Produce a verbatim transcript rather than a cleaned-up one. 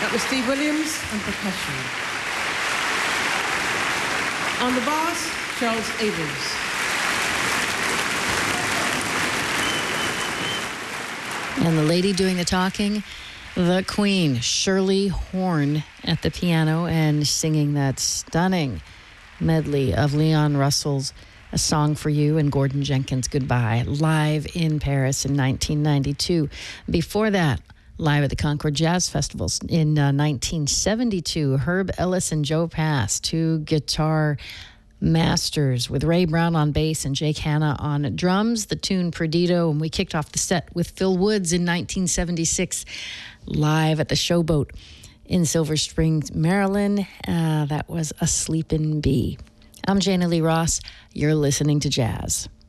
That was Steve Williams and percussion. On the bass, Charles Abrams. And the lady doing the talking, the Queen, Shirley Horn, at the piano and singing that stunning medley of Leon Russell's A Song for You and Gordon Jenkins' Goodbye, live in Paris in nineteen ninety-two. Before that, live at the Concord Jazz Festival in uh, nineteen seventy-two, Herb Ellis and Joe Pass, two guitar masters with Ray Brown on bass and Jake Hanna on drums, the tune Perdido, and we kicked off the set with Phil Woods in nineteen seventy-six, live at the Showboat in Silver Springs, Maryland. Uh, that was A Sleepin' Bee. I'm Jana Lee Ross. You're listening to Jazz.